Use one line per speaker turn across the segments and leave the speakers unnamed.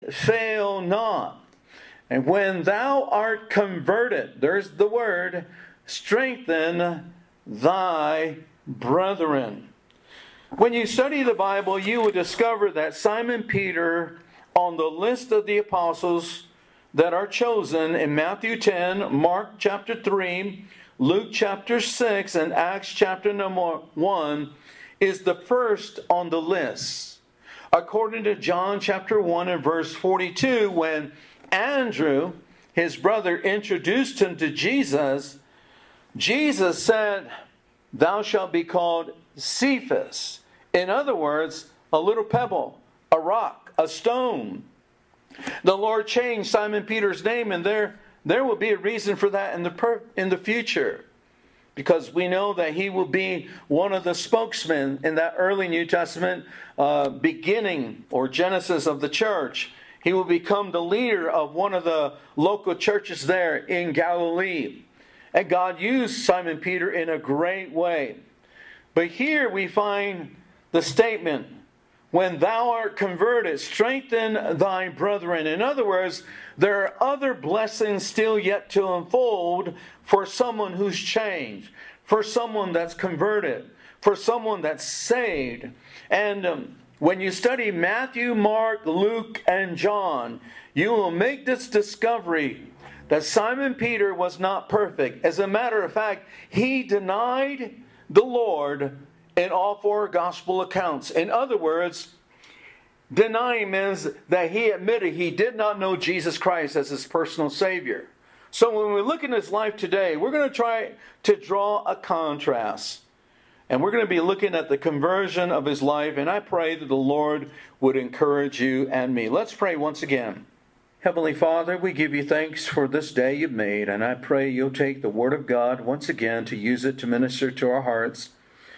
fail not. And when thou art converted, there's the word, strengthen thy brethren. When you study the Bible, you will discover that Simon Peter, on the list of the apostles that are chosen in Matthew 10, Mark chapter 3, Luke chapter 6, and Acts chapter number 1, is the first on the list. According to John chapter 1 and verse 42, when Andrew, his brother, introduced him to Jesus, Jesus said, "Thou shalt be called Cephas." In other words, a little pebble, a rock, a stone. The Lord changed Simon Peter's name, and there will be a reason for that in the future. Because we know that he will be one of the spokesmen in that early New Testament beginning or genesis of the church. He will become the leader of one of the local churches there in Galilee. And God used Simon Peter in a great way. But here we find the statement, when thou art converted, strengthen thy brethren. In other words, there are other blessings still yet to unfold for someone who's changed, for someone that's converted, for someone that's saved. And when you study Matthew, Mark, Luke, and John, you will make this discovery that Simon Peter was not perfect. As a matter of fact, he denied the Lord in all four gospel accounts. In other words, denying means that he admitted he did not know Jesus Christ as his personal Savior. So when we look in his life today, we're going to try to draw a contrast. And we're going to be looking at the conversion of his life. And I pray that the Lord would encourage you and me. Let's pray once again. Heavenly Father, we give you thanks for this day you've made. And I pray you'll take the Word of God once again to use it to minister to our hearts.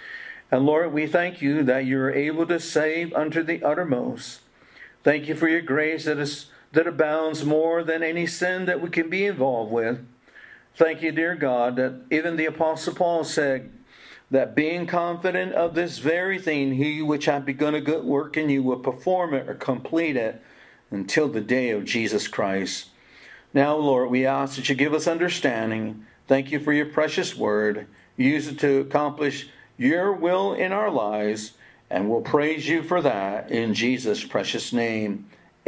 And Lord, we thank you that you are able to save unto the uttermost. Thank you for your grace that abounds more than any sin that we can be involved with. Thank you, dear God, that even the Apostle Paul said that being confident of this very thing, he which hath begun a good work in you will perform it or complete it until the day of Jesus Christ. Now, Lord, we ask that you give us understanding. Thank you for your precious word. Use it to accomplish your will in our lives, and we'll praise you for that in Jesus' precious name.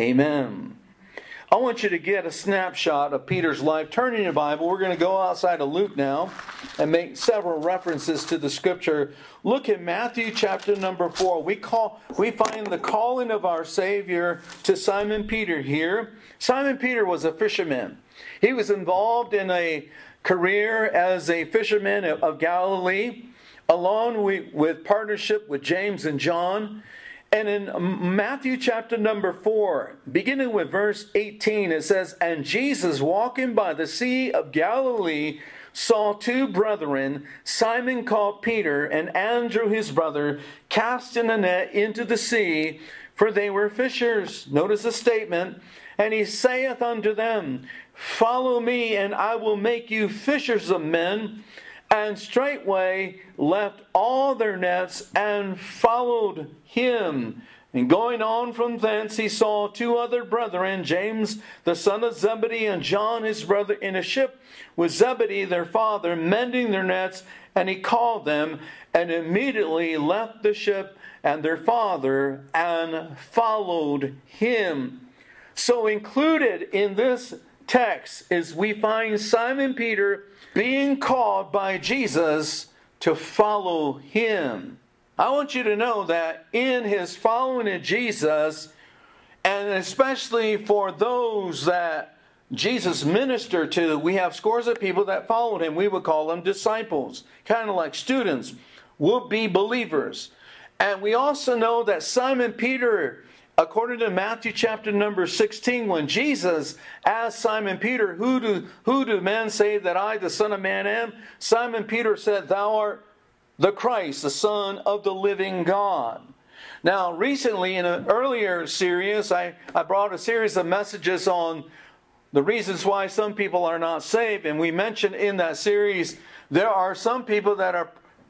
Amen. I want you to get a snapshot of Peter's life. Turn in your Bible. We're going to go outside of Luke now and make several references to the Scripture. Look at Matthew chapter number 4. We find the calling of our Savior to Simon Peter here. Simon Peter was a fisherman. He was involved in a career as a fisherman of Galilee, along with partnership with James and John. And in Matthew chapter number 4, beginning with verse 18, it says, "And Jesus, walking by the sea of Galilee, saw two brethren, Simon called Peter, and Andrew his brother, casting a net into the sea, for they were fishers." Notice the statement. "And he saith unto them, Follow me, and I will make you fishers of men. And straightway left all their nets and followed him. And going on from thence, he saw two other brethren, James the son of Zebedee, and John his brother, in a ship with Zebedee their father, mending their nets. And he called them, and immediately left the ship and their father, and followed him." So included in this text is we find Simon Peter being called by Jesus to follow him. I want you to know that in his following of Jesus, and especially for those that Jesus ministered to, we have scores of people that followed him. We would call them disciples, kind of like students, would-be believers. And we also know that Simon Peter, according to Matthew chapter number 16, when Jesus asked Simon Peter, who do men say that I, the Son of Man, am? Simon Peter said, "Thou art the Christ, the Son of the living God." Now, recently, in an earlier series, I brought a series of messages on the reasons why some people are not saved. And we mentioned in that series, there are some people that are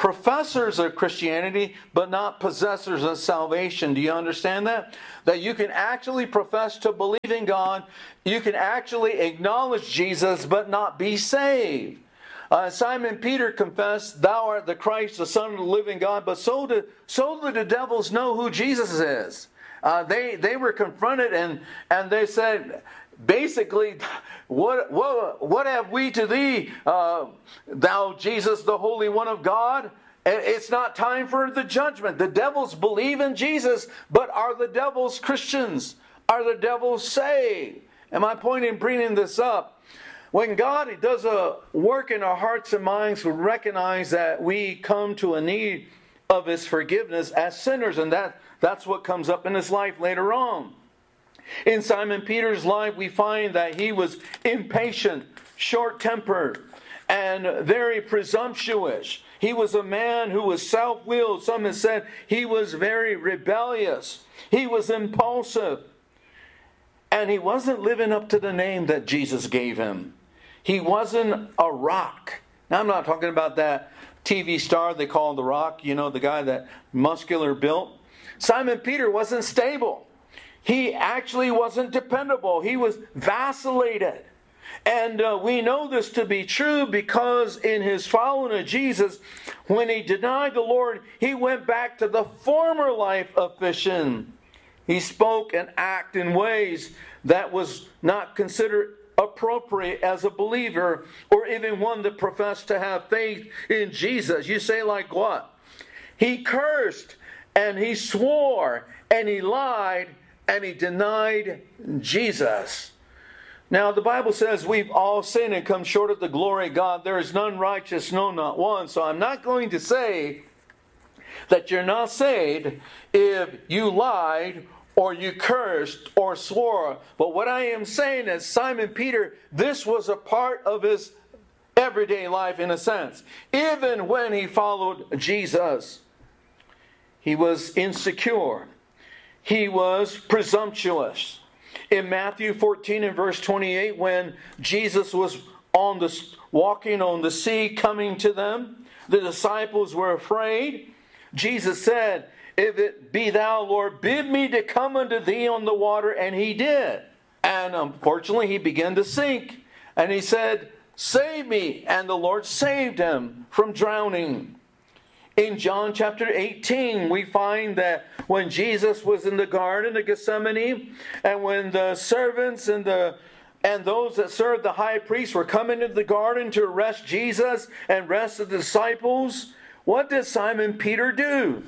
professors of Christianity, but not possessors of salvation. Do you understand that? That you can actually profess to believe in God, you can actually acknowledge Jesus, but not be saved. Simon Peter confessed, "Thou art the Christ, the Son of the living God," but so did the devils know who Jesus is. They were confronted and they said, basically, what have we to thee, thou Jesus, the Holy One of God? It's not time for the judgment. The devils believe in Jesus, but are the devils Christians? Are the devils saved? And my point in bringing this up, when God does a work in our hearts and minds, we recognize that we come to a need of His forgiveness as sinners, and that's what comes up in his life later on. In Simon Peter's life, we find that he was impatient, short-tempered, and very presumptuous. He was a man who was self-willed. Some have said he was very rebellious. He was impulsive. And he wasn't living up to the name that Jesus gave him. He wasn't a rock. Now, I'm not talking about that TV star they call The Rock, you know, the guy that muscular built. Simon Peter wasn't stable. He actually wasn't dependable. He was vacillated. And we know this to be true because in his following of Jesus, when he denied the Lord, he went back to the former life of fishing. He spoke and acted in ways that was not considered appropriate as a believer or even one that professed to have faith in Jesus. You say like what? He cursed and he swore and he lied and he denied Jesus. Now the Bible says we've all sinned and come short of the glory of God. There is none righteous, no, not one. So I'm not going to say that you're not saved if you lied or you cursed or swore. But what I am saying is Simon Peter, this was a part of his everyday life in a sense. Even when he followed Jesus, he was insecure. He was presumptuous. In Matthew 14 and verse 28, when Jesus was walking on the sea coming to them, the disciples were afraid. Jesus said, "If it be thou, Lord, bid me to come unto thee on the water." And he did. And unfortunately, he began to sink. And he said, "Save me." And the Lord saved him from drowning. In John chapter 18, we find that when Jesus was in the Garden of Gethsemane, and when the servants and those that served the high priest were coming into the garden to arrest Jesus and arrest the disciples, what did Simon Peter do?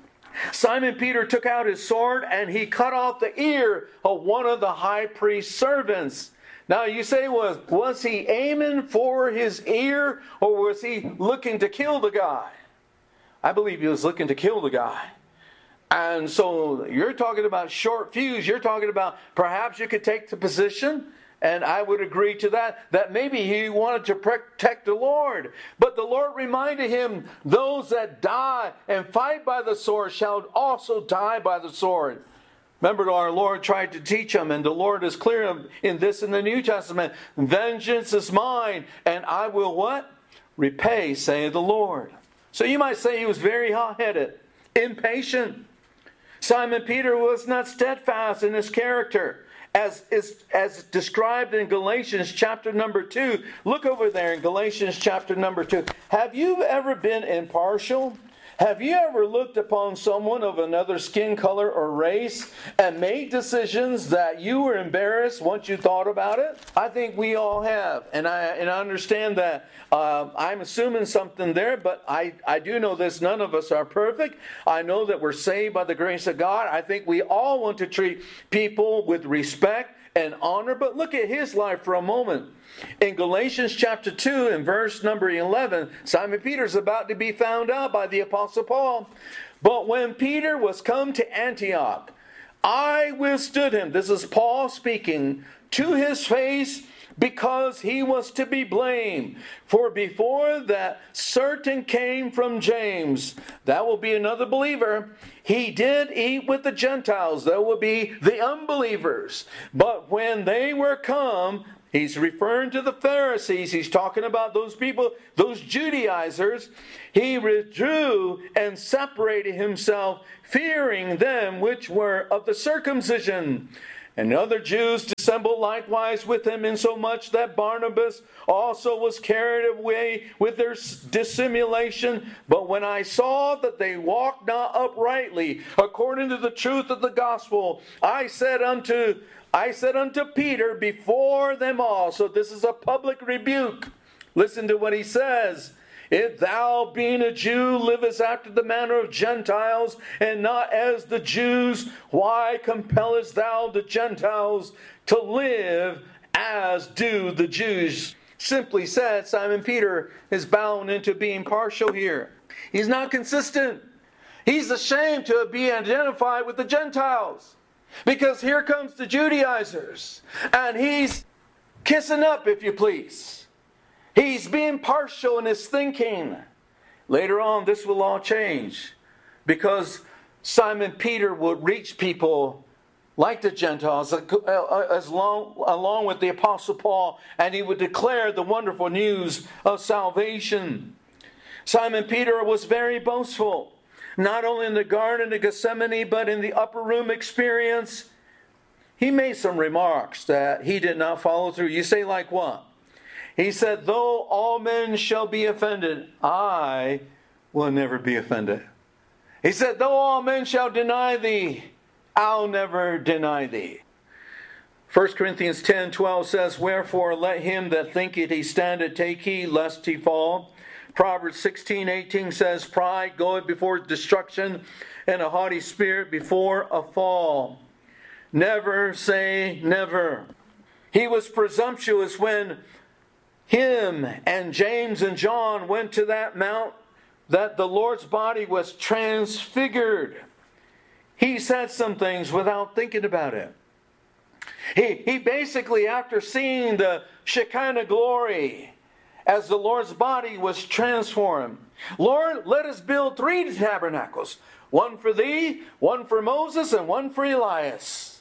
Simon Peter took out his sword and he cut off the ear of one of the high priest's servants. Now you say, was he aiming for his ear or was he looking to kill the guy? I believe he was looking to kill the guy. And so you're talking about short fuse. You're talking about perhaps you could take the position, and I would agree to that maybe he wanted to protect the Lord. But the Lord reminded him, those that die and fight by the sword shall also die by the sword. Remember, our Lord tried to teach him, and the Lord is clear in this in the New Testament. Vengeance is mine, and I will what? Repay, saith the Lord. So you might say he was very hot-headed, impatient. Simon Peter was not steadfast in his character, as described in Galatians chapter number 2. Look over there in Galatians chapter number 2. Have you ever been impartial? Have you ever looked upon someone of another skin color or race and made decisions that you were embarrassed once you thought about it? I think we all have. And I understand that I'm assuming something there, but I do know this. None of us are perfect. I know that we're saved by the grace of God. I think we all want to treat people with respect and honor. But look at his life for a moment. In Galatians chapter 2 and verse number 11, Simon Peter is about to be found out by the Apostle Paul. But when Peter was come to Antioch, I withstood him. This is Paul speaking to his face, because he was to be blamed. For before that certain came from James, that will be another believer, he did eat with the Gentiles. That will be the unbelievers. But when they were come, He's referring to the Pharisees. He's talking about those people, those Judaizers. He withdrew and separated himself, fearing them which were of the circumcision. And other Jews dissembled likewise with him, insomuch that Barnabas also was carried away with their dissimulation. But when I saw that they walked not uprightly, according to the truth of the gospel, I said unto Peter before them all. So this is a public rebuke. Listen to what he says. If thou, being a Jew, livest after the manner of Gentiles, and not as the Jews, why compellest thou the Gentiles to live as do the Jews? Simply said, Simon Peter is bound into being partial here. He's not consistent. He's ashamed to be identified with the Gentiles. Because here comes the Judaizers, and he's kissing up, if you please. He's being partial in his thinking. Later on, this will all change, because Simon Peter would reach people like the Gentiles along with the Apostle Paul, and he would declare the wonderful news of salvation. Simon Peter was very boastful, not only in the Garden of Gethsemane, but in the upper room experience. He made some remarks that he did not follow through. You say, like what? He said, though all men shall be offended, I will never be offended. He said, though all men shall deny thee, I'll never deny thee. 1 Corinthians 10:12 says, wherefore let him that thinketh he standeth take heed lest he fall. Proverbs 16:18 says, pride goeth before destruction, and a haughty spirit before a fall. Never say never. He was presumptuous when him and James and John went to that mount that the Lord's body was transfigured. He said some things without thinking about it. He basically, after seeing the Shekinah glory as the Lord's body was transformed, Lord, let us build 3 tabernacles. One for thee, one for Moses, and one for Elias.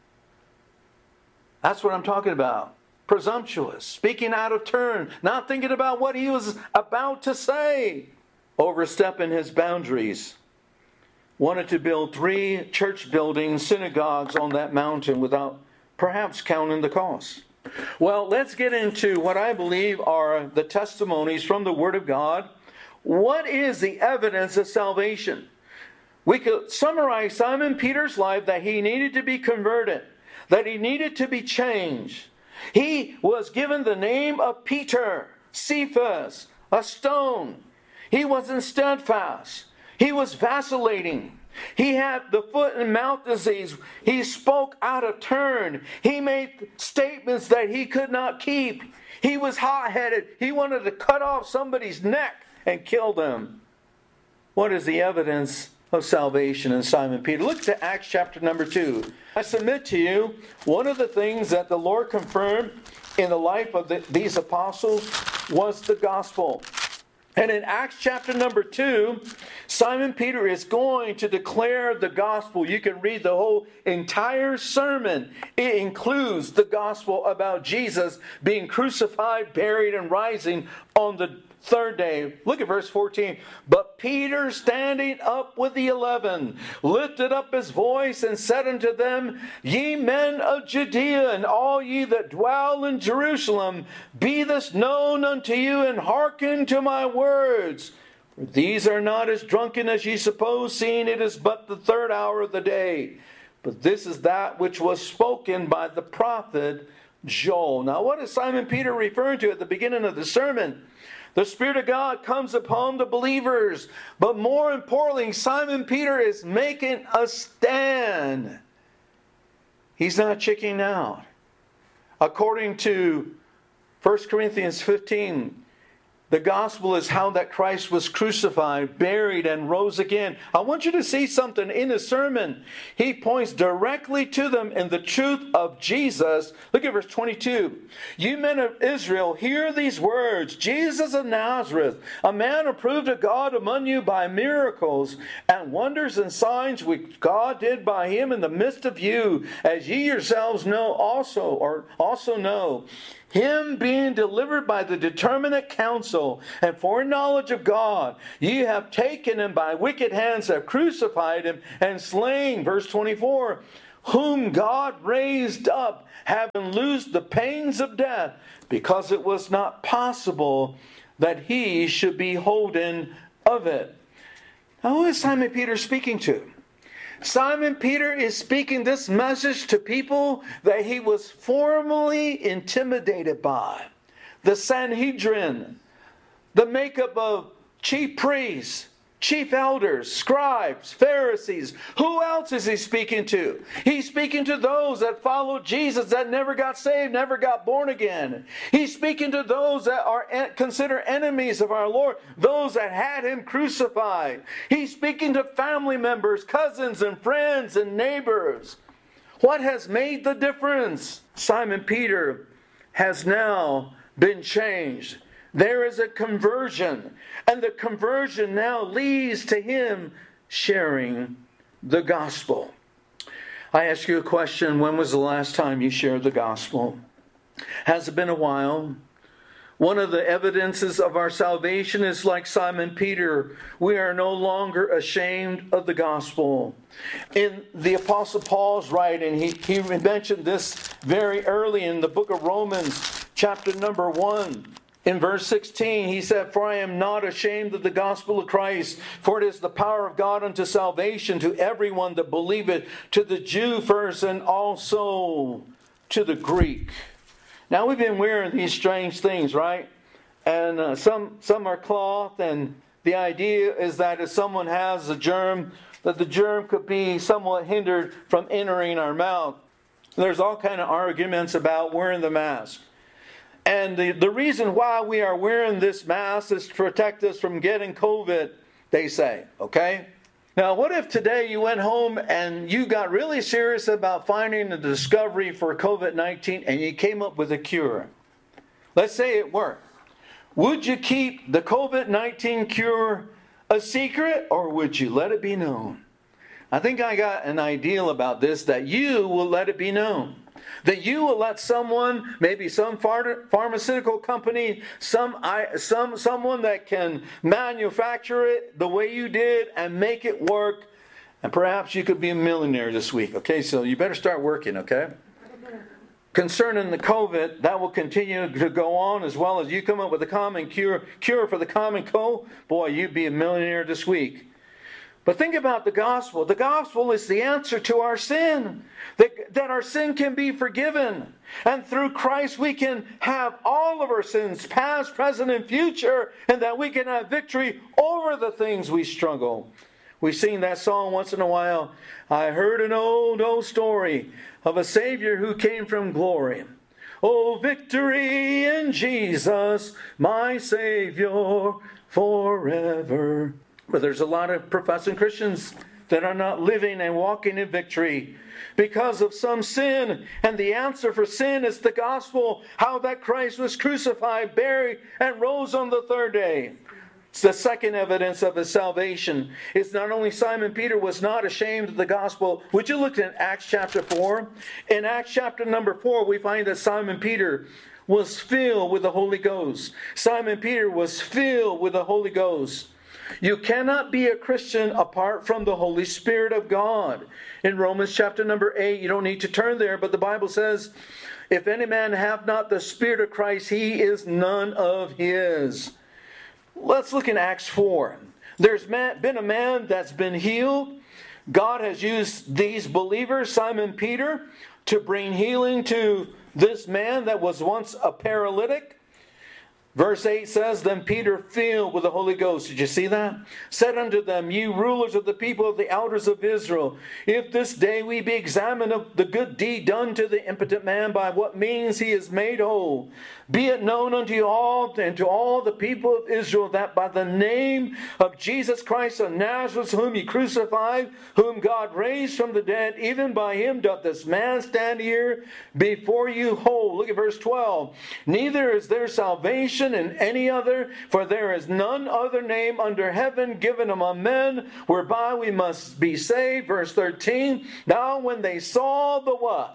That's what I'm talking about. Presumptuous, speaking out of turn, not thinking about what he was about to say, overstepping his boundaries. Wanted to build 3 church buildings, synagogues on that mountain without perhaps counting the cost. Well, let's get into what I believe are the testimonies from the Word of God. What is the evidence of salvation? We could summarize Simon Peter's life that he needed to be converted, that he needed to be changed. He was given the name of Peter, Cephas, a stone. He wasn't steadfast. He was vacillating. He had the foot and mouth disease. He spoke out of turn. He made statements that he could not keep. He was hot-headed. He wanted to cut off somebody's neck and kill them. What is the evidence of salvation in Simon Peter? Look to Acts chapter number 2. I submit to you, one of the things that the Lord confirmed in the life of these apostles was the gospel. And in Acts chapter number 2, Simon Peter is going to declare the gospel. You can read the whole entire sermon. It includes the gospel about Jesus being crucified, buried, and rising on the 3rd day. Look at verse 14. But Peter, standing up with the 11, lifted up his voice and said unto them, Ye men of Judea, and all ye that dwell in Jerusalem, be this known unto you, and hearken to my words. For these are not as drunken as ye suppose, seeing it is but the 3rd hour of the day. But this is that which was spoken by the prophet Joel. Now, what is Simon Peter referring to at the beginning of the sermon? The Spirit of God comes upon the believers. But more importantly, Simon Peter is making a stand. He's not chickening out. According to 1 Corinthians 15, the gospel is how that Christ was crucified, buried, and rose again. I want you to see something in the sermon. He points directly to them in the truth of Jesus. Look at verse 22. You men of Israel, hear these words. Jesus of Nazareth, a man approved of God among you by miracles and wonders and signs which God did by him in the midst of you, as ye yourselves know also know. him being delivered by the determinate counsel and foreknowledge of God, ye have taken him by wicked hands, have crucified him and slain. Verse 24, whom God raised up, having loosed the pains of death, because it was not possible that he should be holden of it. Now, who is Simon Peter speaking to? Simon Peter is speaking this message to people that he was formerly intimidated by. The Sanhedrin, the makeup of chief priests, chief elders, scribes, Pharisees. Who else is he speaking to? He's speaking to those that followed Jesus that never got saved, never got born again. He's speaking to those that are considered enemies of our Lord, those that had him crucified. He's speaking to family members, cousins and friends and neighbors. What has made the difference? Simon Peter has now been changed. There is a conversion, and the conversion now leads to him sharing the gospel. I ask you a question. When was the last time you shared the gospel? Has it been a while? One of the evidences of our salvation is like Simon Peter. We are no longer ashamed of the gospel. In the Apostle Paul's writing, he mentioned this very early in the book of Romans, chapter number 1. In verse 16, he said, for I am not ashamed of the gospel of Christ, for it is the power of God unto salvation to everyone that believeth, to the Jew first and also to the Greek. Now we've been wearing these strange things, right? And some are cloth, and the idea is that if someone has a germ, that the germ could be somewhat hindered from entering our mouth. There's all kind of arguments about wearing the mask. And the reason why we are wearing this mask is to protect us from getting COVID, they say. Okay? Now, what if today you went home and you got really serious about finding the discovery for COVID-19 and you came up with a cure? Let's say it worked. Would you keep the COVID-19 cure a secret, or would you let it be known? I think I got an ideal about this, that you will let it be known. That you will let someone, maybe some pharmaceutical company, someone that can manufacture it the way you did and make it work, and perhaps you could be a millionaire this week. Okay, so you better start working, okay? Concerning the COVID, that will continue to go on, as well as you come up with a common cure for the common cold. Boy, you'd be a millionaire this week. But think about the gospel. The gospel is the answer to our sin. That our sin can be forgiven. And through Christ we can have all of our sins, past, present, and future. And that we can have victory over the things we struggle. We sing that song once in a while. I heard an old story of a Savior who came from glory. Oh, victory in Jesus, my Savior forever. But there's a lot of professing Christians that are not living and walking in victory because of some sin. And the answer for sin is the gospel, how that Christ was crucified, buried, and rose on the third day. It's the second evidence of his salvation. It's not only Simon Peter was not ashamed of the gospel. Would you look at Acts chapter 4? In Acts chapter number 4, we find that Simon Peter was filled with the Holy Ghost. Simon Peter was filled with the Holy Ghost. You cannot be a Christian apart from the Holy Spirit of God. In Romans chapter number 8, you don't need to turn there, but the Bible says, if any man have not the Spirit of Christ, he is none of his. Let's look in Acts 4. There's been a man that's been healed. God has used these believers, Simon Peter, to bring healing to this man that was once a paralytic. Verse 8 says, then Peter, filled with the Holy Ghost, did you see that? Said unto them, ye rulers of the people of the elders of Israel, if this day we be examined of the good deed done to the impotent man, by what means he is made whole, be it known unto you all and to all the people of Israel, that by the name of Jesus Christ of Nazareth, whom ye crucified, whom God raised from the dead, even by him doth this man stand here before you whole. Look at verse 12. Neither is there salvation in any other, for there is none other name under heaven given among men whereby we must be saved. Verse 13. Now when they saw the what?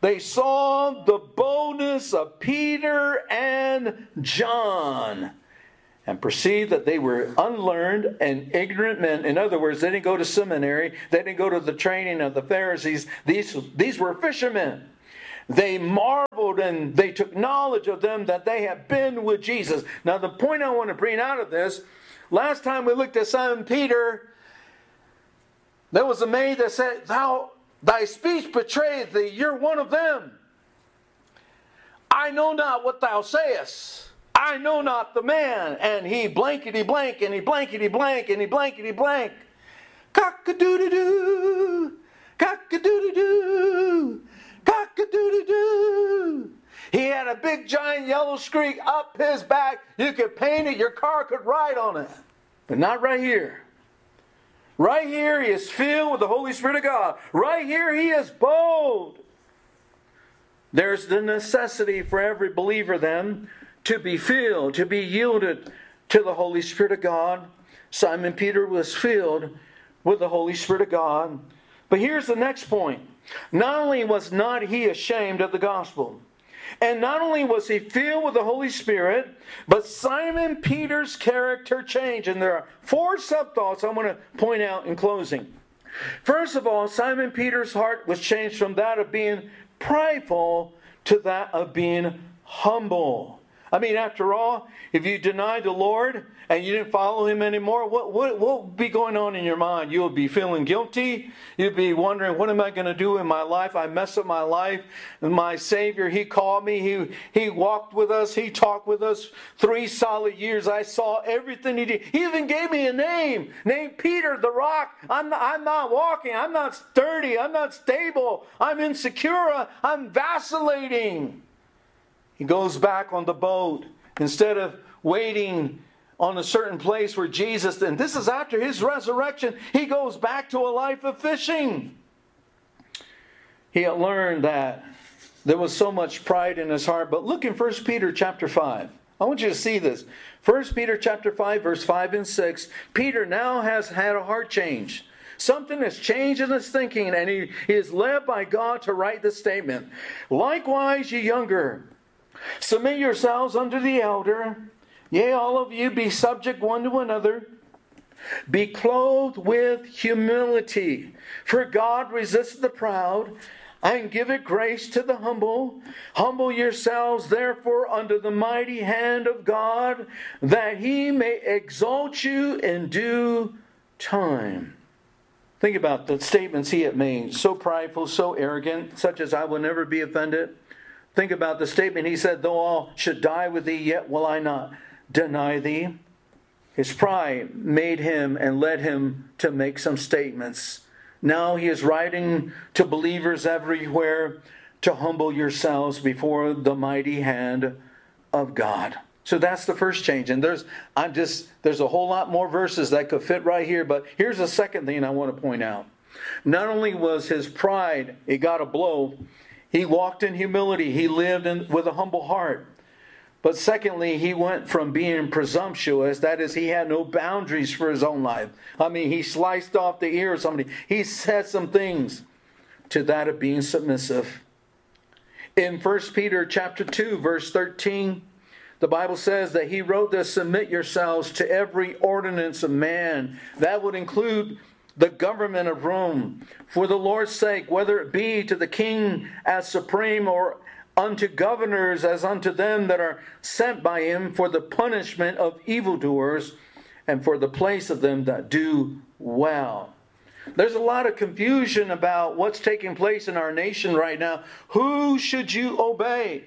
they saw the boldness of Peter and John and perceived that they were unlearned and ignorant men. In other words, they didn't go to seminary. They didn't go to the training of the Pharisees. These were fishermen. They marveled and they took knowledge of them that they had been with Jesus. Now, the point I want to bring out of this, last time we looked at Simon Peter, there was a maid that said, thy speech betrayeth thee, you're one of them. I know not what thou sayest. I know not the man. And he blankety blank, and he blankety blank, and he blankety blank. Cock-a-doodle-doo, cock-a-doodle-doo, cock-a-doodle-doo. He had a big giant yellow streak up his back. You could paint it, your car could ride on it. But not right here. Right here he is filled with the Holy Spirit of God. Right here he is bold. There's the necessity for every believer then to be filled, to be yielded to the Holy Spirit of God. Simon Peter was filled with the Holy Spirit of God. But here's the next point. Not only was not he ashamed of the gospel, and not only was he filled with the Holy Spirit, but Simon Peter's character changed. And there are 4 sub-thoughts I want to point out in closing. First of all, Simon Peter's heart was changed from that of being prideful to that of being humble. I mean, after all, if you denied the Lord and you didn't follow Him anymore, what would be going on in your mind? You would be feeling guilty. You'd be wondering, what am I going to do in my life? I messed up my life. And my Savior, He called me. He walked with us. He talked with us 3 solid years. I saw everything He did. He even gave me a name. Named Peter, the Rock. I'm not walking. I'm not sturdy. I'm not stable. I'm insecure. I'm vacillating. He goes back on the boat instead of waiting on a certain place where Jesus, and this is after His resurrection, He goes back to a life of fishing. He had learned that there was so much pride in his heart. But look in 1 Peter chapter 5. I want you to see this. 1 Peter chapter 5, verse 5 and 6. Peter now has had a heart change. Something has changed in his thinking, and he is led by God to write this statement. Likewise, ye younger, submit yourselves unto the elder. Yea, all of you be subject one to another. Be clothed with humility. For God resisteth the proud, and giveth grace to the humble. Humble yourselves therefore under the mighty hand of God, that He may exalt you in due time. Think about the statements he had made. So prideful, so arrogant, such as I will never be offended. Think about the statement he said, though all should die with thee, yet will I not deny thee. His pride made him and led him to make some statements. Now he is writing to believers everywhere to humble yourselves before the mighty hand of God. So that's the first change. And there's a whole lot more verses that could fit right here. But here's the second thing I want to point out. Not only was his pride, it got a blow. He walked in humility. He lived with a humble heart. But secondly, he went from being presumptuous, that is, he had no boundaries for his own life. I mean, he sliced off the ear of somebody. He said some things, to that of being submissive. In 1 Peter chapter 2, verse 13, the Bible says that he wrote this, submit yourselves to every ordinance of man. That would include the government of Rome, for the Lord's sake, whether it be to the king as supreme, or unto governors as unto them that are sent by him, for the punishment of evildoers, and for the place of them that do well. There's a lot of confusion about what's taking place in our nation right now. Who should you obey?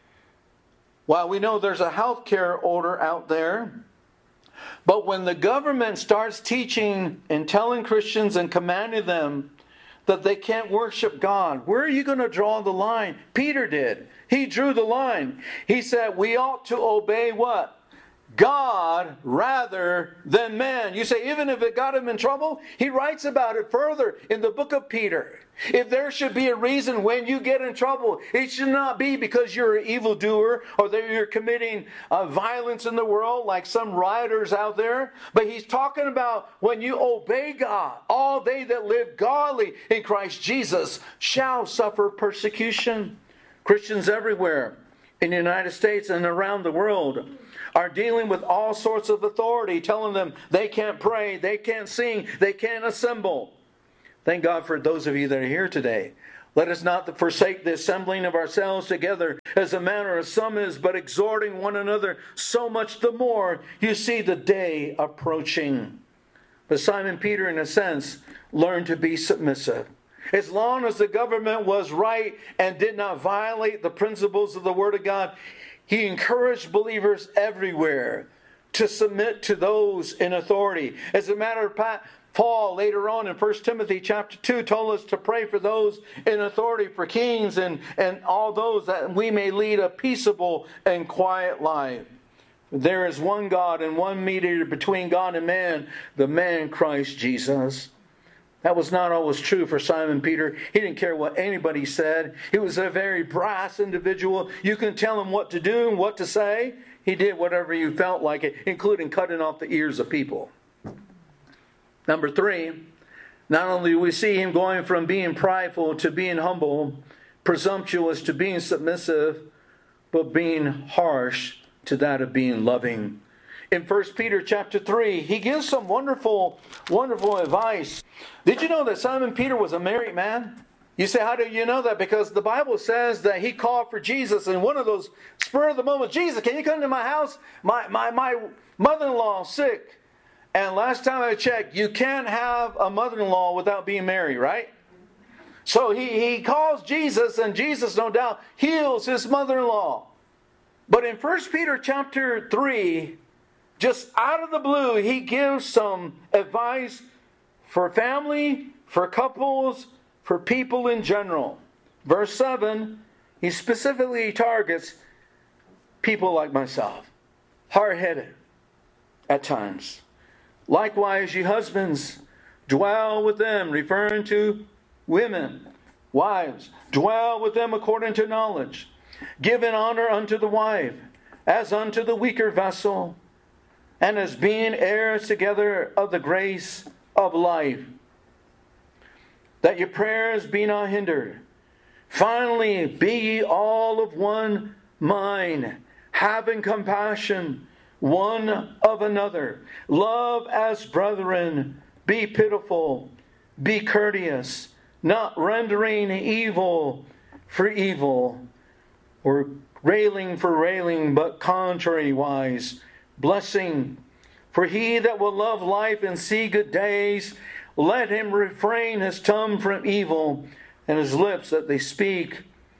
Well, we know there's a healthcare order out there. But when the government starts teaching and telling Christians and commanding them that they can't worship God, where are you going to draw the line? Peter did. He drew the line. He said we ought to obey what? God rather than man. You say, even if it got him in trouble? He writes about it further in the book of Peter. If there should be a reason when you get in trouble, it should not be because you're an evildoer or that you're committing violence in the world like some rioters out there. But he's talking about when you obey God, all they that live godly in Christ Jesus shall suffer persecution. Christians everywhere in the United States and around the world are dealing with all sorts of authority, telling them they can't pray, they can't sing, they can't assemble. Thank God for those of you that are here today. Let us not forsake the assembling of ourselves together as a manner of some is, but exhorting one another so much the more you see the day approaching. But Simon Peter, in a sense, learned to be submissive. As long as the government was right and did not violate the principles of the Word of God, he encouraged believers everywhere to submit to those in authority. As a matter of fact, Paul later on in 1 Timothy chapter 2 told us to pray for those in authority, for kings and all those, that we may lead a peaceable and quiet life. There is one God and one mediator between God and man, the man Christ Jesus. That was not always true for Simon Peter. He didn't care what anybody said. He was a very brass individual. You can tell him what to do and what to say. He did whatever you felt like it, including cutting off the ears of people. Number 3, not only do we see him going from being prideful to being humble, presumptuous to being submissive, but being harsh to that of being loving. In 1 Peter chapter 3, he gives some wonderful, wonderful advice. Did you know that Simon Peter was a married man? You say, how do you know that? Because the Bible says that he called for Jesus in one of those spur of the moment. Jesus, can you come to my house? My mother-in-law is sick. And last time I checked, you can't have a mother-in-law without being married, right? So he calls Jesus, and Jesus, no doubt, heals his mother-in-law. But in 1 Peter chapter 3, just out of the blue, he gives some advice for family, for couples, for people in general. Verse 7, he specifically targets people like myself, hard-headed at times. Likewise, ye husbands, dwell with them, referring to women, wives, dwell with them according to knowledge, giving honor unto the wife, as unto the weaker vessel, and as being heirs together of the grace of life, that your prayers be not hindered. Finally, be ye all of one mind, having compassion one of another. Love as brethren. Be pitiful. Be courteous. Not rendering evil for evil, or railing for railing, but contrariwise. Blessing. For he that will love life and see good days, let him refrain his tongue from evil, and his lips that they speak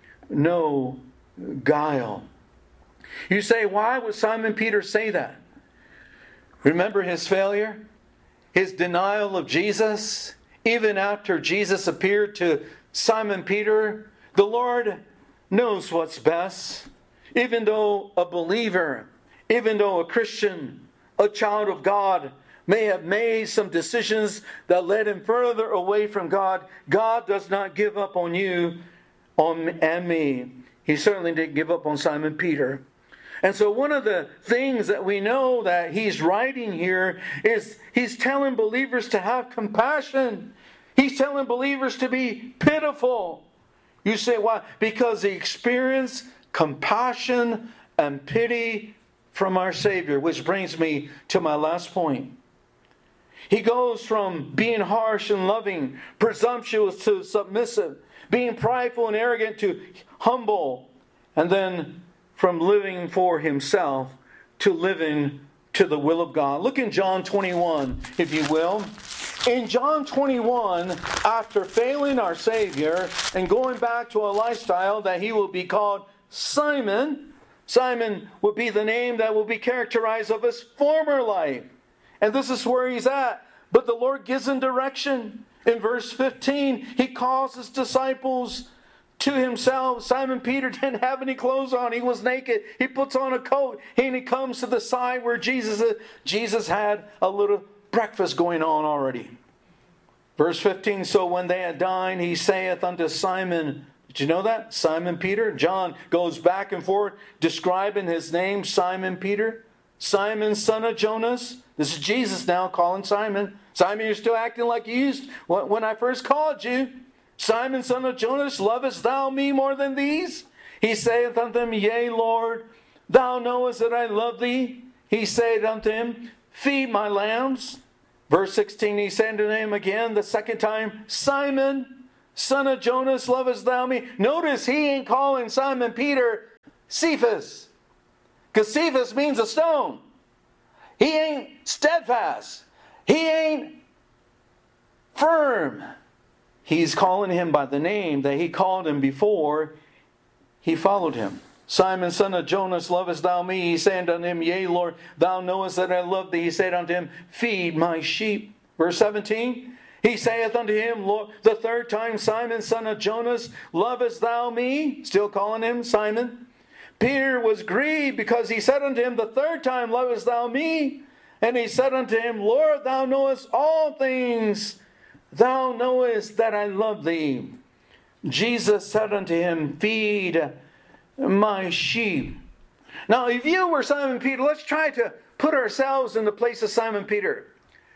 no guile. You say, why would Simon Peter say that? Remember his failure? His denial of Jesus? Even after Jesus appeared to Simon Peter, the Lord knows what's best. Even though a believer, even though a Christian, a child of God, may have made some decisions that led him further away from God, God does not give up on you and me. He certainly didn't give up on Simon Peter. And so one of the things that we know that he's writing here is he's telling believers to have compassion. He's telling believers to be pitiful. You say, why? Because he experienced compassion and pity from our Savior. Which brings me to my last point. He goes from being harsh and loving, presumptuous to submissive, being prideful and arrogant to humble, and then from living for himself to living to the will of God. Look in John 21, if you will. In John 21, after failing our Savior and going back to a lifestyle that he will be called Simon, Simon would be the name that will be characterized of his former life. And this is where he's at. But the Lord gives him direction. In verse 15, he calls his disciples to himself. Simon Peter didn't have any clothes on. He was naked. He puts on a coat and he comes to the side where Jesus is. Jesus had a little breakfast going on already. Verse 15, so when they had dined, he saith unto Simon, did you know that? Simon Peter. John goes back and forth describing his name, Simon Peter. Simon, son of Jonas. This is Jesus now calling Simon. Simon, you're still acting like you used when I first called you. Simon, son of Jonas, lovest thou me more than these? He saith unto him, yea, Lord, thou knowest that I love thee. He saith unto him, feed my lambs. Verse 16, he said to him again the second time, Simon, son of Jonas, lovest thou me? Notice he ain't calling Simon Peter Cephas, because Cephas means a stone. He ain't steadfast. He ain't firm. He's calling him by the name that he called him before he followed him. Simon, son of Jonas, lovest thou me? He said unto him, yea, Lord, thou knowest that I love thee. He said unto him, feed my sheep. Verse 17, he saith unto him, Lord, the third time, Simon, son of Jonas, lovest thou me? Still calling him Simon. Peter was grieved because he said unto him the third time, lovest thou me? And he said unto him, Lord, thou knowest all things. Thou knowest that I love thee. Jesus said unto him, feed my sheep. Now, if you were Simon Peter, let's try to put ourselves in the place of Simon Peter.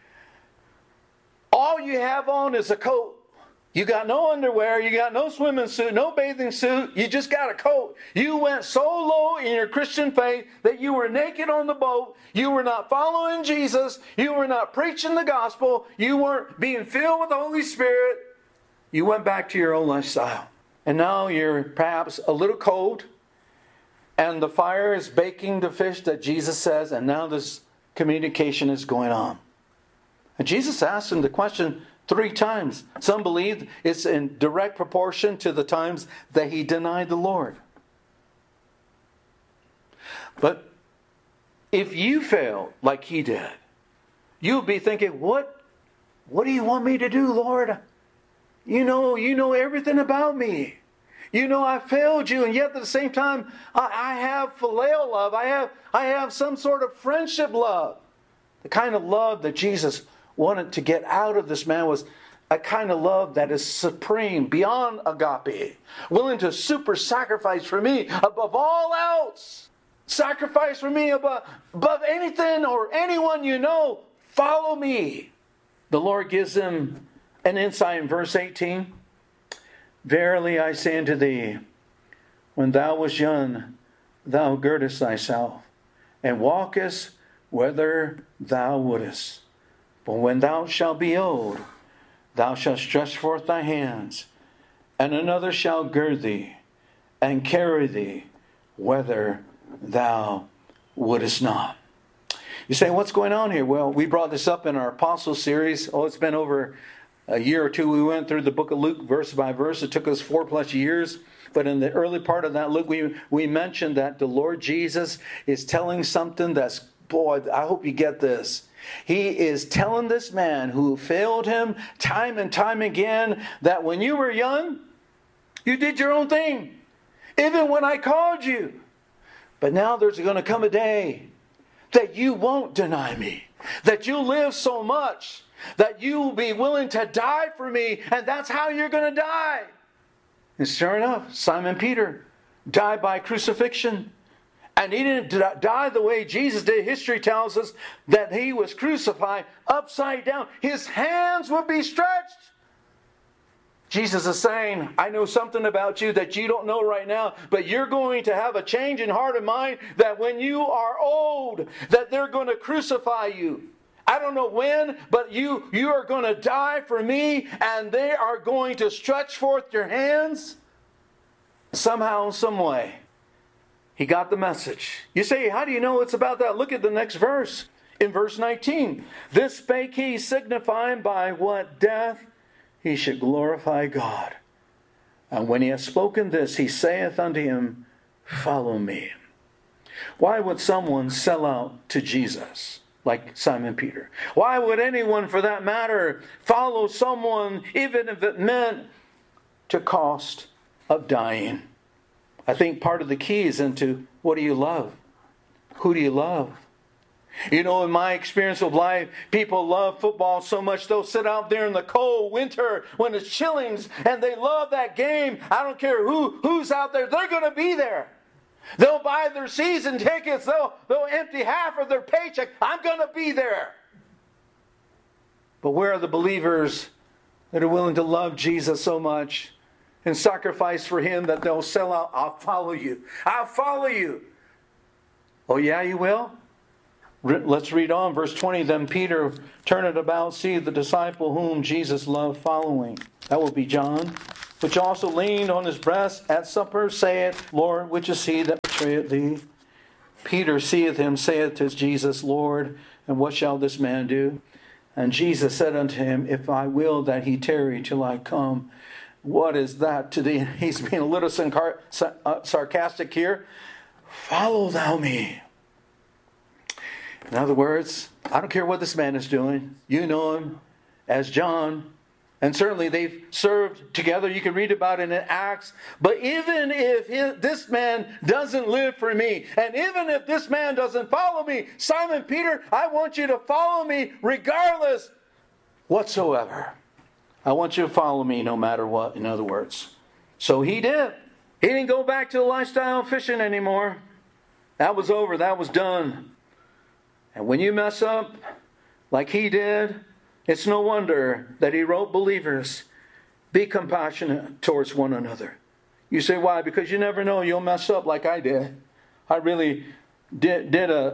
All you have on is a coat. You got no underwear, you got no swimming suit, no bathing suit, you just got a coat. You went so low in your Christian faith that you were naked on the boat. You were not following Jesus. You were not preaching the gospel. You weren't being filled with the Holy Spirit. You went back to your own lifestyle. And now you're perhaps a little cold, and the fire is baking the fish that Jesus says, and now this communication is going on. And Jesus asked him the question 3 times. Some believe it's in direct proportion to the times that he denied the Lord. But if you fail like he did, you'll be thinking, what do you want me to do, Lord? You know everything about me. You know I failed you, and yet at the same time, I have phileo love. I have some sort of friendship love. The kind of love that Jesus wanted to get out of this man was a kind of love that is supreme, beyond agape, willing to super sacrifice for me above all else. Sacrifice for me above anything or anyone you know. Follow me. The Lord gives him an insight in verse 18. Verily I say unto thee, when thou wast young, thou girdest thyself, and walkest whither thou wouldest. But when thou shalt be old, thou shalt stretch forth thy hands, and another shall gird thee, and carry thee whither thou wouldest not. You say, what's going on here? Well, we brought this up in our Apostle series. It's been over a year or two. We went through the book of Luke verse by verse. It took us 4+ years. But in the early part of that Luke, we mentioned that the Lord Jesus is telling something that's, boy, I hope you get this. He is telling this man who failed him time and time again that when you were young, you did your own thing. Even when I called you. But now there's going to come a day that you won't deny me. That you'll live so much that you will be willing to die for me. And that's how you're going to die. And sure enough, Simon Peter died by crucifixion. And he didn't die the way Jesus did. History tells us that he was crucified upside down. His hands would be stretched. Jesus is saying, I know something about you that you don't know right now, but you're going to have a change in heart and mind that when you are old, that they're going to crucify you. I don't know when, but you are going to die for me, and they are going to stretch forth your hands. Somehow, some way, he got the message. You say, how do you know it's about that? Look at the next verse. In verse 19, this spake he, signifying by what death he should glorify God. And when he hath spoken this, he saith unto him, follow me. Why would someone sell out to Jesus like Simon Peter? Why would anyone, for that matter, follow someone even if it meant to cost of dying. I think part of the key is into what do you love? Who do you love? You know, in my experience of life, people love football so much they'll sit out there in the cold winter when it's chilling and they love that game. I don't care who's out there, they're going to be there. They'll buy their season tickets. They'll empty half of their paycheck. I'm going to be there. But where are the believers that are willing to love Jesus so much and sacrifice for Him that they'll sell out? I'll follow you. I'll follow you. Oh yeah, you will? Let's read on. Verse 20. Then Peter turned about, see the disciple whom Jesus loved following. That will be John. Which also leaned on his breast at supper, saith, Lord, which is he that betrayeth thee? Peter seeth him, saith to Jesus, Lord, and what shall this man do? And Jesus said unto him, If I will that he tarry till I come. What is that to thee? He's being a little sarcastic here. Follow thou me. In other words, I don't care what this man is doing. You know him as John. And certainly they've served together. You can read about it in Acts. But even if this man doesn't live for me, and even if this man doesn't follow me, Simon Peter, I want you to follow me regardless whatsoever. I want you to follow me no matter what, in other words. So he did. He didn't go back to the lifestyle of fishing anymore. That was over. That was done. And when you mess up like he did, it's no wonder that he wrote, believers, be compassionate towards one another. You say, why? Because you never know. You'll mess up like I did. I really made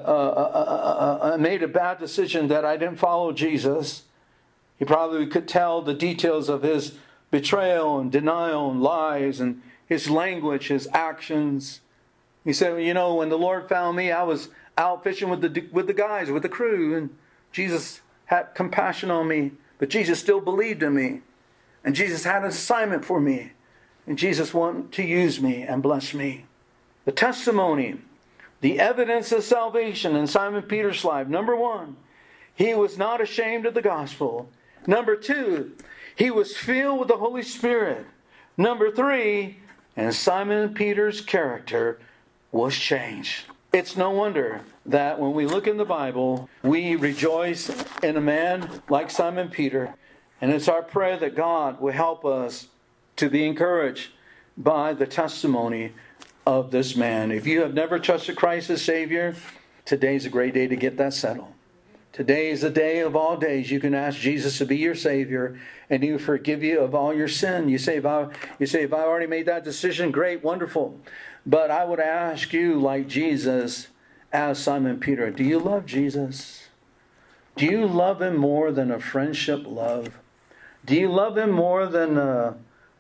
a bad decision that I didn't follow Jesus. He probably could tell the details of his betrayal and denial and lies and his language, his actions. He said, well, you know, when the Lord found me, I was out fishing with the guys, with the crew, and Jesus had compassion on me, but Jesus still believed in me. And Jesus had an assignment for me. And Jesus wanted to use me and bless me. The testimony, the evidence of salvation in Simon Peter's life. Number one, he was not ashamed of the gospel. Number two, he was filled with the Holy Spirit. Number three, and Simon Peter's character was changed. It's no wonder that when we look in the Bible, we rejoice in a man like Simon Peter. And it's our prayer that God will help us to be encouraged by the testimony of this man. If you have never trusted Christ as Savior, today's a great day to get that settled. Today is the day of all days. You can ask Jesus to be your Savior, and He will forgive you of all your sin. You say, if I already made that decision, great, wonderful. But I would ask you, like Jesus, as Simon Peter, do you love Jesus? Do you love Him more than a friendship love? Do you love Him more than a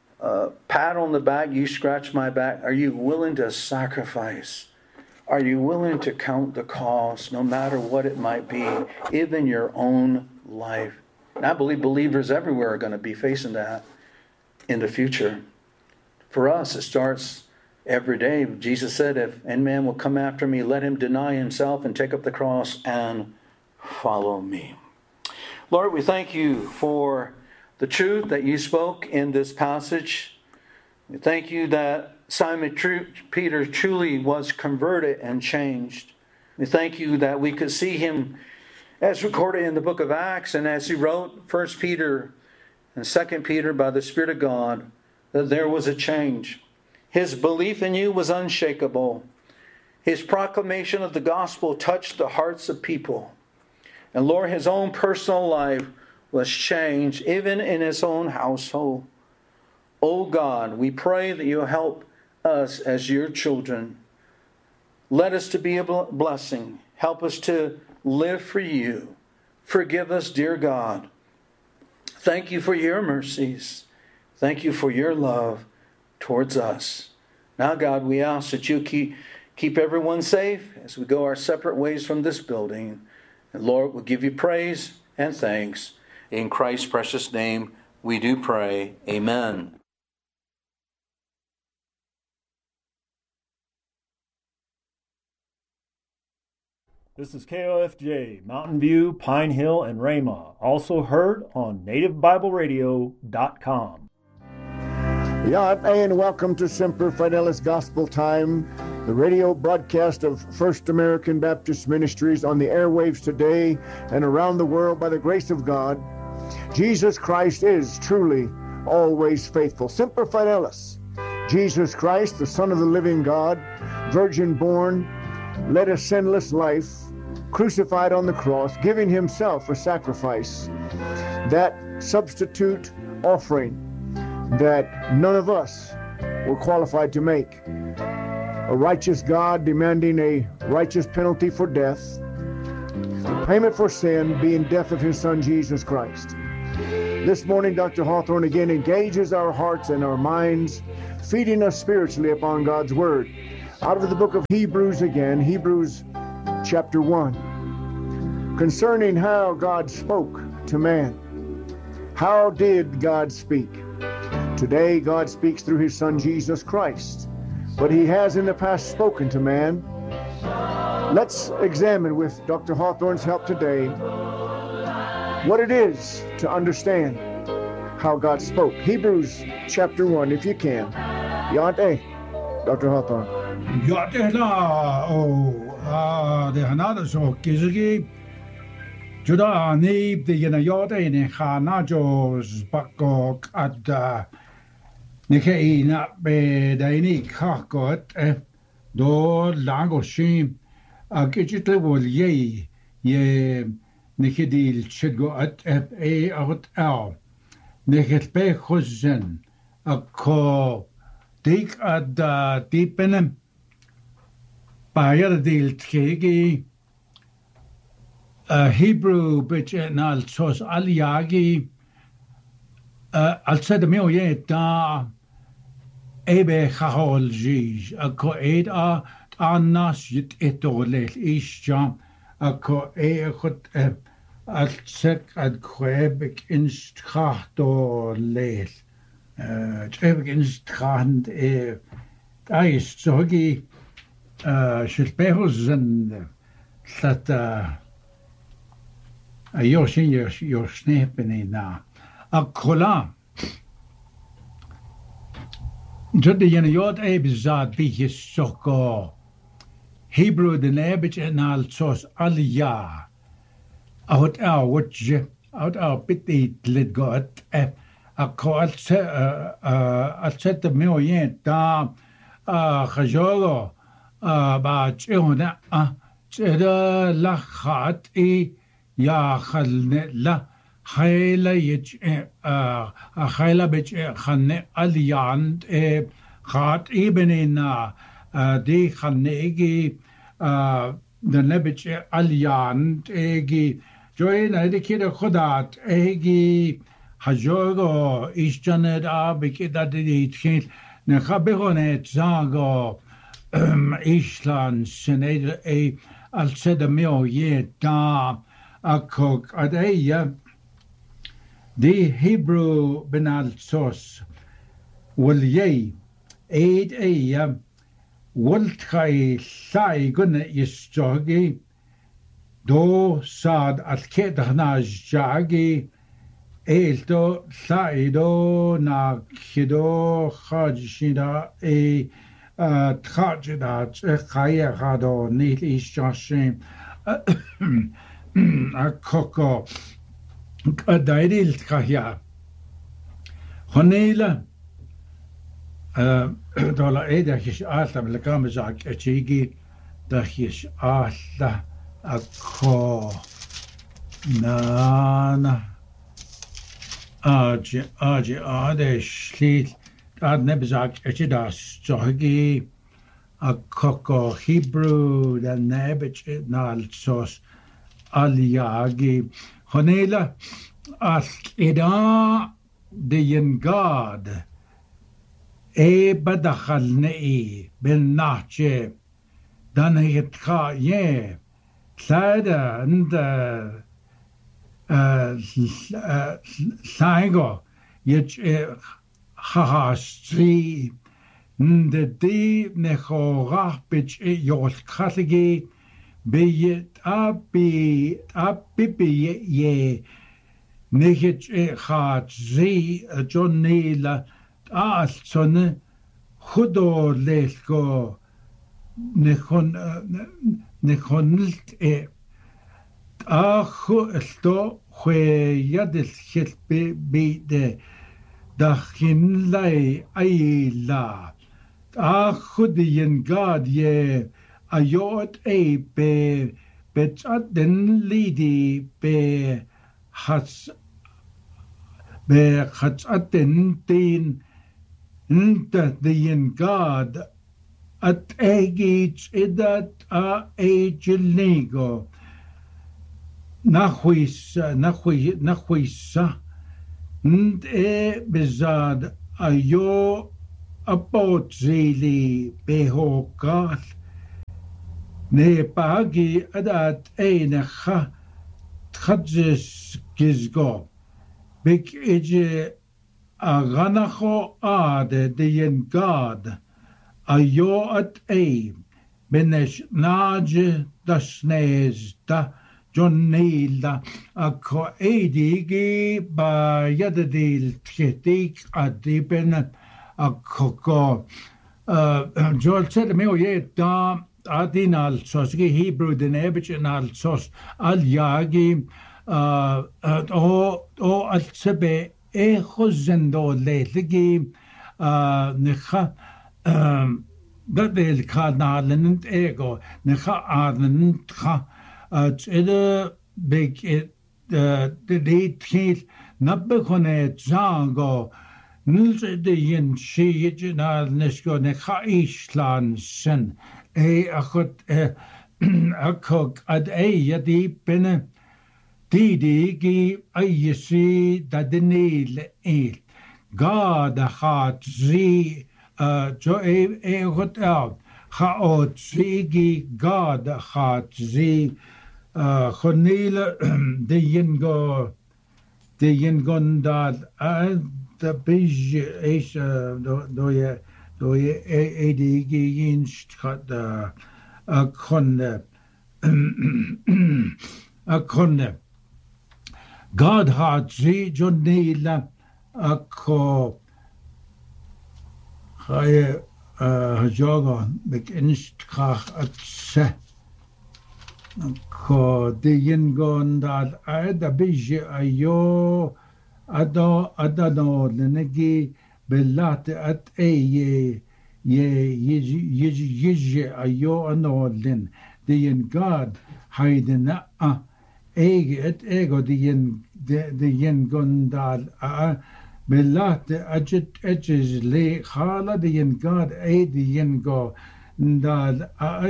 pat on the back, you scratch my back? Are you willing to sacrifice? Are you willing to count the cost, no matter what it might be, even your own life? And I believe believers everywhere are going to be facing that in the future. For us, it starts every day. Jesus said, if any man will come after me, let him deny himself and take up the cross and follow me. Lord, we thank you for the truth that you spoke in this passage. We thank you that Simon Peter truly was converted and changed. We thank you that we could see him as recorded in the book of Acts, and as he wrote 1 Peter and 2 Peter by the Spirit of God, that there was a change. His belief in you was unshakable. His proclamation of the gospel touched the hearts of people. And Lord, his own personal life was changed, even in his own household. Oh God, we pray that you'll help us as your children. Let us to be a blessing. Help us to live for you. Forgive us, dear God. Thank you for your mercies. Thank you for your love towards us. Now, God, we ask that you keep everyone safe as we go our separate ways from this building. And Lord, we'll give you praise and thanks. In Christ's precious name, we do pray. Amen.
This is KOFJ, Mountain View, Pine Hill, and Ramah. Also heard on NativeBibleRadio.com.
And welcome to Semper Fidelis Gospel Time, the radio broadcast of First American Baptist Ministries on the airwaves today and around the world by the grace of God. Jesus Christ is truly always faithful. Semper Fidelis. Jesus Christ, the Son of the living God, virgin born, led a sinless life, crucified on the cross, giving himself a sacrifice, that substitute offering that none of us were qualified to make. A righteous God demanding a righteous penalty for death, the payment for sin being death of his Son, Jesus Christ. This morning, Dr. Hawthorne again engages our hearts and our minds, feeding us spiritually upon God's Word. Out of the book of Hebrews again, Hebrews chapter 1, concerning how God spoke to man. How did God speak? Today, God speaks through his Son, Jesus Christ, but he has in the past spoken to man. Let's examine with Dr. Hawthorne's help today what it is to understand how God spoke. Hebrews chapter 1, if you can. Yante, Dr. Hawthorne.
Yante na de hanada so kizigi juda ni de yana yate ni khana jos bakok at Nike na be daini kakot do lango shim a kichitle wol ye Nike dil chidgo at out al Nike be khuzzen a ko dik at deepenem Bayer dil tgegi Hebrew bitch nal sos aliagi Alzed meo ye da ebe chahol jij a ko eid a nas yit etolel isjam a ko echot alzed ad kwebek instrachtorlel kwebek instrachend is zogi shilpehosen that a yoshin yoshnepen na a kola Jodde jene jod bizad bijes soko Hebrew de nebich en al sos al ja out our watje out our bitte lid got a ko al set de million da khajolo ba chona cheda la khat ya khalne la خيلا خيلا بيج خن اليان خات ابننا دي خنيجي دنبيج اليان ايجي جوين هدي كده خدات ايجي حجوغو ايشجنت بكده دي تخيل نخبرونت زاغو ايشلان سنيد اي السدميو يتا اكوك ادايا دي هيبرو بنال صوص واليي ايد ايا والتخي ثاي قلنا يستوغي دو صاد الكيدهنا جاغي ايلتو ثاي دو ناكيدو خاجشيدا اي تخاجدا تخايا غادو نيل ايشاشين اكوكو دايريل تخايا خنيلا دولا ايه داكيش آلتا ملكام جاك اتشيجي داكيش آلتا اكو نانا آجي آدش ليل آد نبزاك اتشي داس جاكي اكوكو هيبرو دا نبج نال صوص الياغي خنيلا الإدا دين God بدخلني بالنحجة دان هيتخا يه سادا عند سايغو يج خاستري عند دي نخوغا بيج يولكاتلجي بيت أبي يه نهج خات زي جونيلا altsone chudo leilgo nechonilt chulto chwe yadil chilpe bide dachin lay ayla chudien God ye ayot be betadden lidi be hatsaden din dien God at egich idat a ejilnego nachwisa bezad ayo apotzili behokal ne pagi adat einacha tchadzis gizgo big eje aganacho ade dien God ayo at benesh nage dasnez da John Neil ako edigi ba yadadil tchetik adiben ako Joel said me oye da adin alsos Hebrew den ebchen alsos al yagi o altsebe echozendo leligi necha gadel kanalen ego necha arnen tra Tsede big the detail Nabekone Zango Nils de Yin Shi Jinal Nesko Nechaishlan Sen Akot Akok Ad Yadi Bene Didi Gi Ayesi Dadenil El God Hat Zi Jo Egot out Haot Zigi God Hat Zi Chonile de Yingondad the Bij is do ye edigi yinst cut a conne God Hat Zi Jonila a ko Haye Hajoga beginst krach at se ko de Yingondad the Bij ayo adano lenegi belate at ye ayo anolin the yin God haidena et ego the yin gondal belate ajet edges le khala the yin God the yin go ndal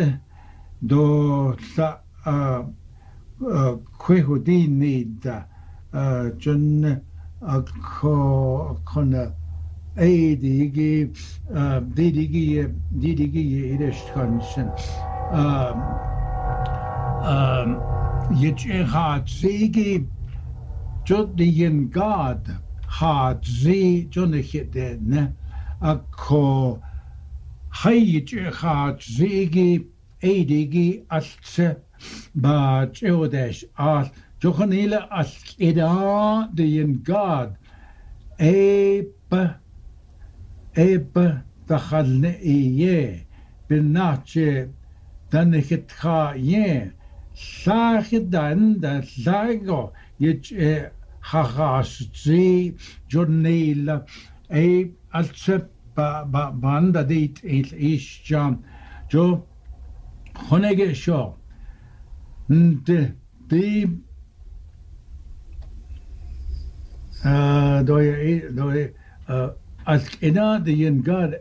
do sa kwehudin need John Kona Digi Idishkansen Yich Hat Zigi Jodian God Hat Z Jonahide Ako Hayich Hat Zigi Edigi Altse Ba Jodesh Alt Jochanile al-ida de God dachalne iye benache danechitcha ye sachidan da lago yich hachaszi jornila alse banda dit il ishjam jo honege sho de al-ina de yin God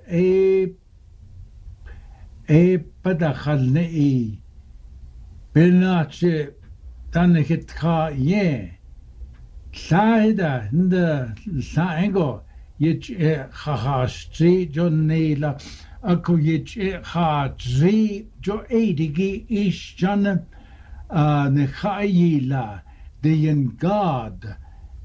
padachalne benache danechitcha ye Saida nda saengo yich hachaszi jonela ako yich hatzi jo edigi ishjan nechayila de yin God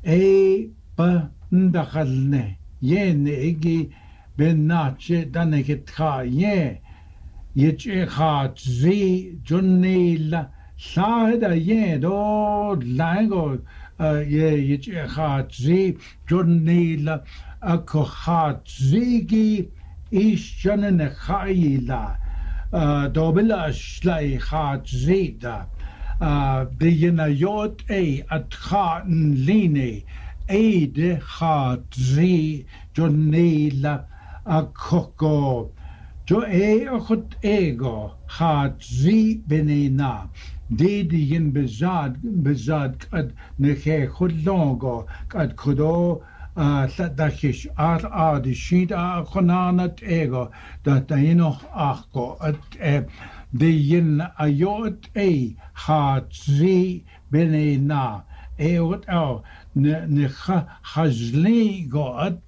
ndakhalne yen igi benache danekitcha ye yich hatzi jonela Saida ye do lango je gaat zie Jonela ako gaat zigi is janne khaila dobela shlai gaat zida de yenayot at khaten line de gaat zi Jonela akoko jo goed ego gaat zi benena ديدي ين بزاد قد نخي خلونغو قد كدو تدخش آدي شيد خنانة ايغو دينوخ اخكو دي ين ايوت اي خاتزي بنينا ايوت او نخ خجليغو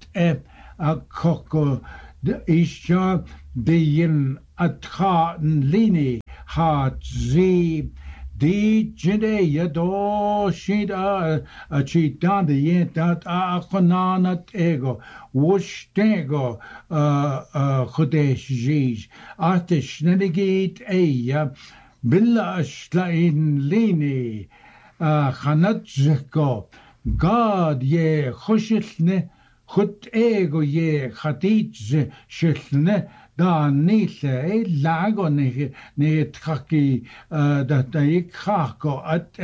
اكوكو ايشا دي ين اتخان ليني خاتزي دي جدي يدو شيدا چيتان دي ينتات اخنانت ايغو وشتيغو خدش جيج اتش نلقيت اي بالله اشتاين ليني خنتزكو قاد يه خشلنه خد ايغو يه خديج شلنه دا نيله لاغو نه تخكي دتايك خاكو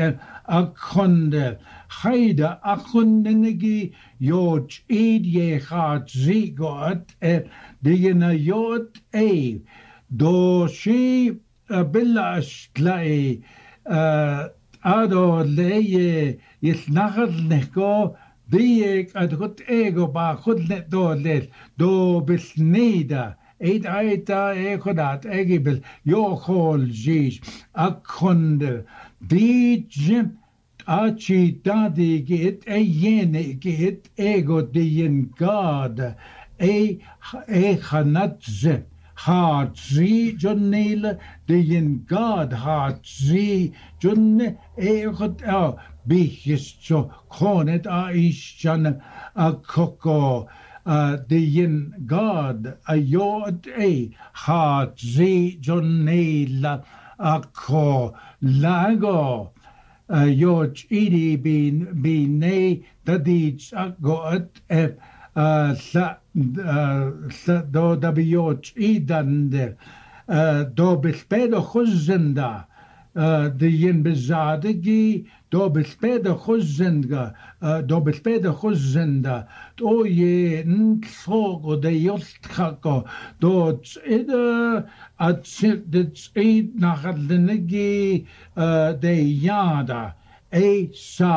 اكوند خيدا اكوندنگي يوج ايد يه خات زيغو دينا يوت اي دو شي بلاش تلاقي ادو لي يتنخل نكو ديك ادخت ايغو با خد دو بسنيدا ايد ايتا خدات ايجيبل يوخول جيش اكوند بيجم اتشي تادي جيت ايين جيت ايغو دين قاد اي خنتز هاتزي جنيل دين قاد هاتزي جن اي خد بيخشو كونت ايشان اكوكو دين God ayot hat zi jonela akko lago yot idi bin ne dadich agot sa do dabiot idande do bespedo khuzenda دين بزادگی دو بسپید خوزنده دو بسپید خوزنده تو یه نتسوق و دیوست خاکو دو تسیده تسید نخدنگی دیاده ای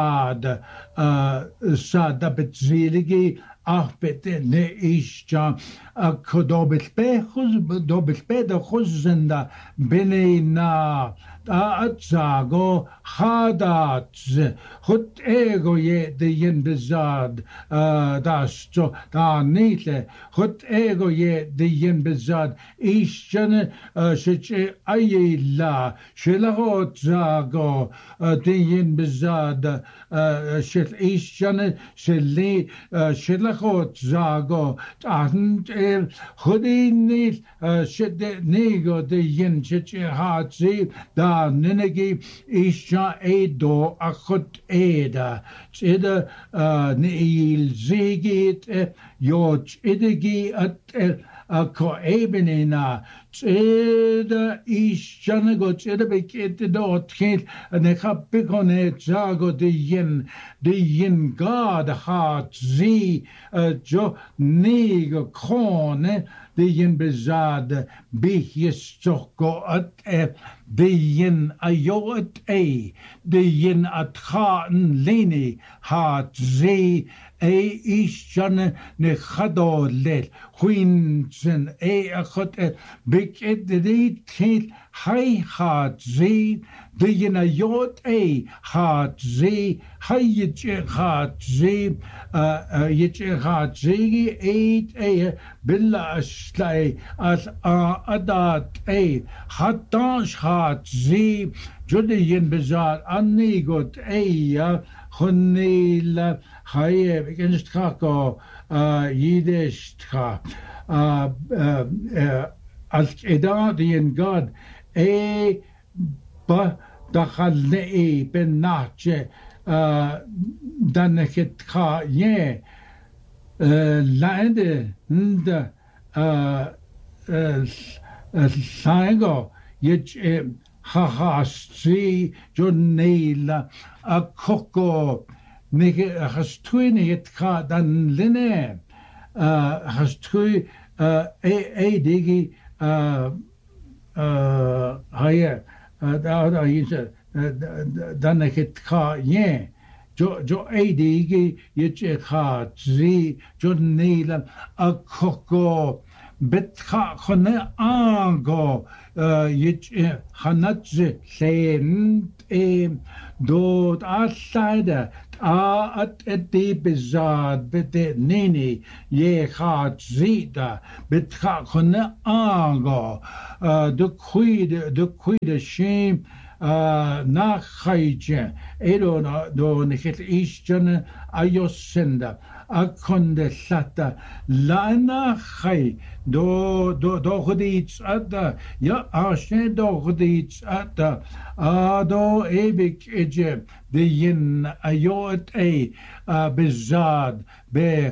ساده بتزیلگی بده نیشجا دو بسپید خوزنده بنینا اتزاغو خادات خود ایگو یه دین بزاد داشتو دا نیله خود ایگو یه دین بزاد ایشجن شچه ایلا شلغو تزاغو دین بزاد شل ایشجن شلی شلغو تزاغو تاهند خودی نیل شد نیگو دین شچه هاتزی دا ننگی ایشا ایدو اخد ایدا چیده نیل زیگیت یوچ ایدگی اکو ایبنینا چیده ایشا نگو چیده بکیت دوت خیل نخب بکنه جاگو دین گاد هات زی جو نیگو کونه دين بزاد بيخيس تحكو دين ايوت دين اتخان ليني هات زي ايشان نخدو ليل خوينسن اخد بك ادريد خيل هاي هات زي دين ايوت هات زي هاي يجي هات زي يجي هات زي ايت بالله اشتاي ادات حتاش هات زي جدين بزار انيغوت خنيل هاي بكنشتخاكو يدشتخا الادادين قاد با دخلني بالنهجة dan het ga je laande de sango je hahastri jonela a koko nige hastwini het ga dan linne hastwi digi haya da is dan het ga je jo digi je ga zi jonela a koko bet ga khone ango je hanatze len dod outside at de bezad bet nini je gaat zita bet ga khone ango de quide shame na khaije do neket isjane ayosenda akonde sata lana khay do godits ada ya ashe do godits ada do ebik eje de yin ayot bezad be